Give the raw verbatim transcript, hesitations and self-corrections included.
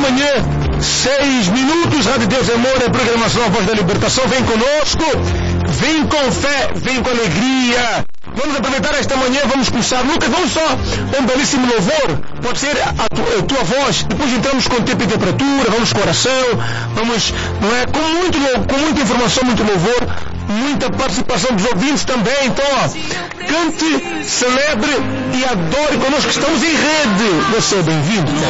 manhã, seis minutos, Rádio Deus e Amor, a programação A Voz da Libertação, vem conosco, vem com fé, vem com alegria. Vamos aproveitar esta manhã, vamos começar, Lucas, vamos só um belíssimo louvor, pode ser a, tu, a tua voz, depois entramos com tempo e temperatura, vamos com oração, vamos, não é, com, muito, com muita informação, muito louvor, muita participação dos ouvintes também. Então, ó, cante, celebre e adore conosco, estamos em rede. Você é bem-vindo.